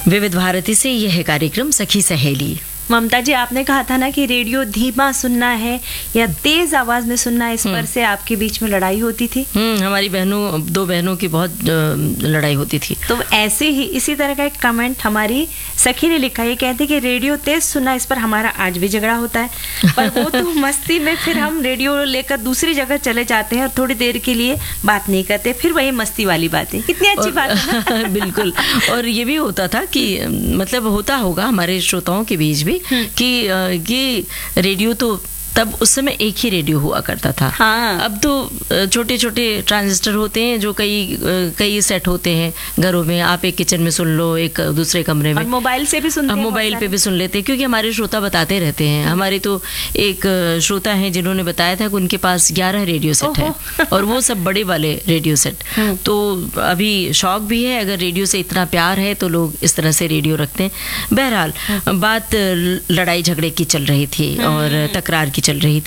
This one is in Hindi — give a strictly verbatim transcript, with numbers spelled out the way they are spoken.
विविध भारती से यह है कार्यक्रम सखी सहेली। ममता जी, आपने कहा था ना कि रेडियो धीमा सुनना है या तेज आवाज में सुनना है, इस पर से आपके बीच में लड़ाई होती थी। हम्म हमारी बहनों दो बहनों की बहुत लड़ाई होती थी। तो ऐसे ही इसी तरह का एक कमेंट हमारी सखी ने लिखा, ये कहते कि रेडियो तेज सुनना, इस पर हमारा आज भी झगड़ा होता है। पर वो तो मस्ती में फिर हम रेडियो लेकर दूसरी जगह चले जाते हैं और थोड़ी देर के लिए बात नहीं करते, फिर वही मस्ती वाली बातें। कितनी अच्छी बात है ना? बिल्कुल। और ये भी होता था कि मतलब होता होगा हमारे श्रोताओं के बीच भी कि ये रेडियो तो तब उस समय एक ही रेडियो हुआ करता था। हाँ। अब तो छोटे छोटे ट्रांजिस्टर होते हैं जो कई कई सेट होते हैं घरों में। आप एक किचन में सुन लो, एक दूसरे कमरे में, और मोबाइल से भी सुनते हैं, मोबाइल पे भी सुन लेते हैं, क्योंकि हमारे श्रोता बताते रहते हैं। हमारे तो एक श्रोता हैं जिन्होंने बताया था कि उनके पास ग्यारह रेडियो सेट है और वो सब बड़े वाले रेडियो सेट। तो अभी शौक भी है, अगर रेडियो से इतना प्यार है तो लोग इस तरह से रेडियो रखते हैं। बहरहाल बात लड़ाई झगड़े की चल रही थी और तकरार की चल रही थी।